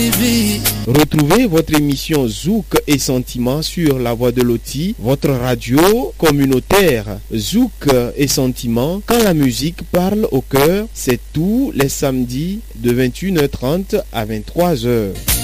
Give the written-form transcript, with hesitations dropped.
Retrouvez votre émission Zouk et Sentiments sur La Voix de Loti, votre radio communautaire. Zouk et Sentiments, quand la musique parle au cœur, c'est tous les samedis de 21h30 à 23h.